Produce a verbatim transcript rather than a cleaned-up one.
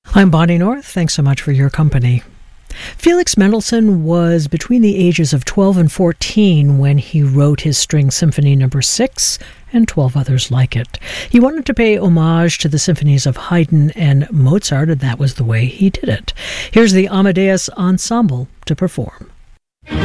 I'm Bonnie North. Thanks so much for your company. Felix Mendelssohn was between the ages of twelve and fourteen when he wrote his String Symphony Number six and twelve others like it. He wanted to pay homage to the symphonies of Haydn and Mozart, and that was the way he did it. Here's the Amadeus Ensemble to perform.